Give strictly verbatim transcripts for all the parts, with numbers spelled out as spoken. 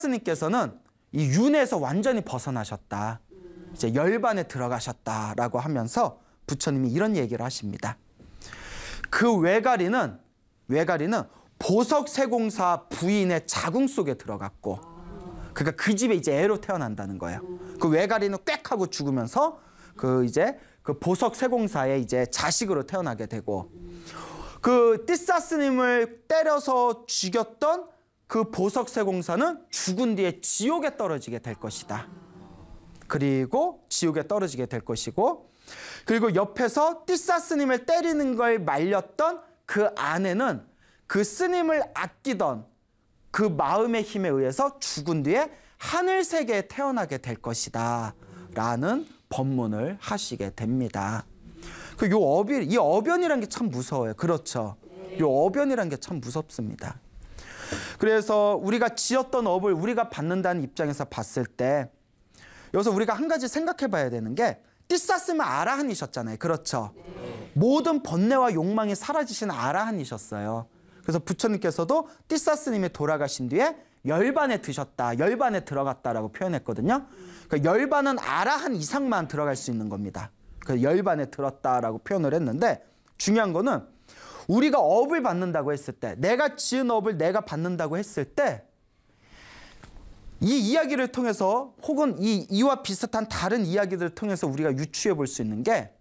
스님께서는 이 윤회에서 완전히 벗어나셨다. 이제 열반에 들어가셨다라고 하면서 부처님이 이런 얘기를 하십니다. 그 외가리는 외가리는 보석세공사 부인의 자궁 속에 들어갔고, 그러니까 그 집에 이제 애로 태어난다는 거예요. 그 외가리는 꽥 하고 죽으면서 그 이제 그 보석세공사의 이제 자식으로 태어나게 되고, 그 띠싸 스님을 때려서 죽였던 그 보석세공사는 죽은 뒤에 지옥에 떨어지게 될 것이다. 그리고 지옥에 떨어지게 될 것이고, 그리고 옆에서 띠싸 스님을 때리는 걸 말렸던 그 아내는 그 스님을 아끼던 그 마음의 힘에 의해서 죽은 뒤에 하늘 세계에 태어나게 될 것이다 라는 법문을 하시게 됩니다. 그 요 어변, 이 어변이란 게 참 무서워요. 그렇죠. 요 어변이란 게 참 무섭습니다. 그래서 우리가 지었던 업을 우리가 받는다는 입장에서 봤을 때, 여기서 우리가 한 가지 생각해 봐야 되는 게, 띠싸 스님은 아라한이셨잖아요. 그렇죠. 모든 번뇌와 욕망이 사라지신 아라한이셨어요. 그래서 부처님께서도 띠싸 스님이 돌아가신 뒤에 열반에 드셨다, 열반에 들어갔다라고 표현했거든요. 그러니까 열반은 아라한 이상만 들어갈 수 있는 겁니다. 그 열반에 들었다라고 표현을 했는데, 중요한 거는 우리가 업을 받는다고 했을 때, 내가 지은 업을 내가 받는다고 했을 때, 이 이야기를 통해서 혹은 이, 이와 비슷한 다른 이야기들을 통해서 우리가 유추해 볼 수 있는 게,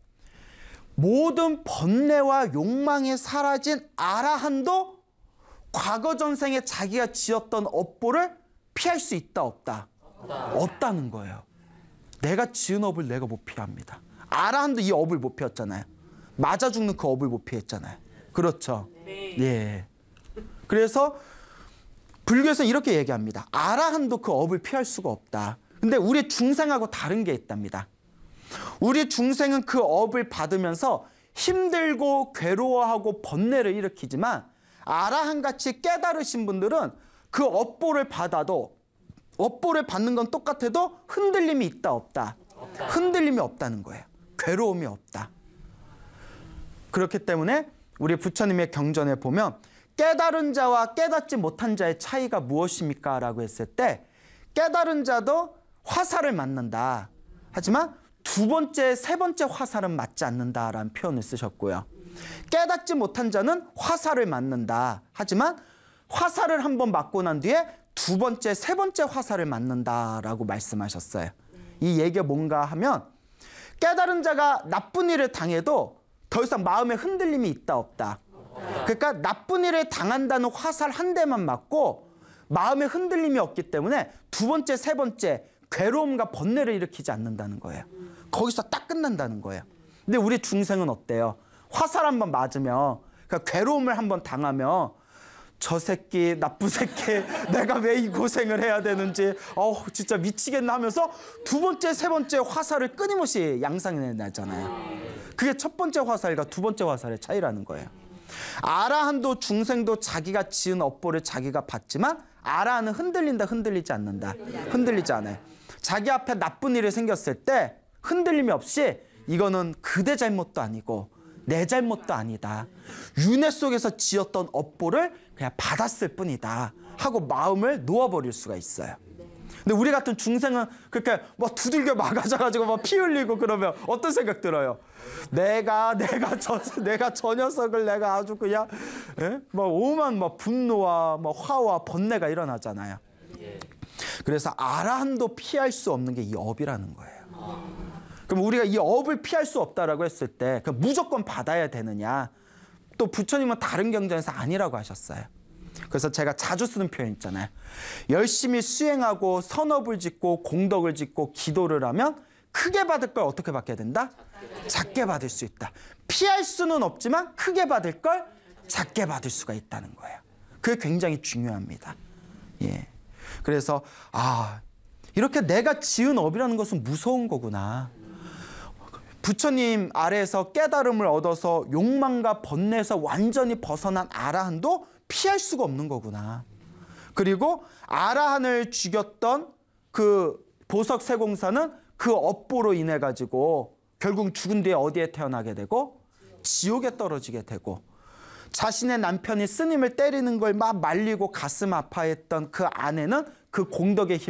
모든 번뇌와 욕망이 사라진 아라한도 과거 전생에 자기가 지었던 업보를 피할 수 있다 없다? 없다. 없다는 거예요. 내가 지은 업을 내가 못 피합니다. 아라한도 이 업을 못 피했잖아요. 맞아 죽는 그 업을 못 피했잖아요. 그렇죠. 네. 예. 그래서 불교에서 이렇게 얘기합니다. 아라한도 그 업을 피할 수가 없다. 근데 우리 중생하고 다른 게 있답니다. 우리 중생은 그 업을 받으면서 힘들고 괴로워하고 번뇌를 일으키지만, 아라한같이 깨달으신 분들은 그 업보를 받아도, 업보를 받는 건 똑같아도 흔들림이 있다 없다? 없다. 흔들림이 없다는 거예요. 괴로움이 없다. 그렇기 때문에 우리 부처님의 경전에 보면, 깨달은 자와 깨닫지 못한 자의 차이가 무엇입니까? 라고 했을 때, 깨달은 자도 화살을 맞는다. 하지만 두 번째, 세 번째 화살은 맞지 않는다라는 표현을 쓰셨고요. 깨닫지 못한 자는 화살을 맞는다. 하지만 화살을 한번 맞고 난 뒤에 두 번째, 세 번째 화살을 맞는다라고 말씀하셨어요. 이 얘기가 뭔가 하면, 깨달은 자가 나쁜 일을 당해도 더 이상 마음에 흔들림이 있다 없다? 그러니까 나쁜 일을 당한다는 화살 한 대만 맞고 마음에 흔들림이 없기 때문에 두 번째, 세 번째 괴로움과 번뇌를 일으키지 않는다는 거예요. 거기서 딱 끝난다는 거예요. 근데 우리 중생은 어때요? 화살 한번 맞으면, 그러니까 괴로움을 한번 당하면, 저 새끼, 나쁜 새끼, 내가 왜 이 고생을 해야 되는지, 어우, 진짜 미치겠나 하면서 두 번째, 세 번째 화살을 끊임없이 양상해 나잖아요. 그게 첫 번째 화살과 두 번째 화살의 차이라는 거예요. 아라한도 중생도 자기가 지은 업보를 자기가 받지만, 아라한은 흔들린다, 흔들리지 않는다. 흔들리지 않아요. 자기 앞에 나쁜 일이 생겼을 때 흔들림이 없이, 이거는 그대 잘못도 아니고 내 잘못도 아니다. 윤회 속에서 지었던 업보를 그냥 받았을 뿐이다 하고 마음을 놓아버릴 수가 있어요. 근데 우리 같은 중생은 그렇게 막 두들겨 막아져가지고 막 피 흘리고 그러면 어떤 생각 들어요? 내가 내가 저 내가 저 녀석을 내가 아주 그냥 예? 막 오만 막 분노와 막 화와 번뇌가 일어나잖아요. 그래서 아라한도 피할 수 없는 게 이 업이라는 거예요. 그럼 우리가 이 업을 피할 수 없다라고 했을 때, 그럼 무조건 받아야 되느냐? 또 부처님은 다른 경전에서 아니라고 하셨어요. 그래서 제가 자주 쓰는 표현 있잖아요. 열심히 수행하고 선업을 짓고 공덕을 짓고 기도를 하면 크게 받을 걸 어떻게 받게 된다? 작게 받을 수 있다. 피할 수는 없지만 크게 받을 걸 작게 받을 수가 있다는 거예요. 그게 굉장히 중요합니다. 예. 그래서 아, 이렇게 내가 지은 업이라는 것은 무서운 거구나. 부처님 아래에서 깨달음을 얻어서 욕망과 번뇌에서 완전히 벗어난 아라한도 피할 수가 없는 거구나. 그리고 아라한을 죽였던 그 보석세공사는 그 업보로 인해 가지고 결국 죽은 뒤에 어디에 태어나게 되고 지옥에 떨어지게 되고, 자신의 남편이 스님을 때리는 걸 막 말리고 가슴 아파했던 그 아내는 그 공덕의 힘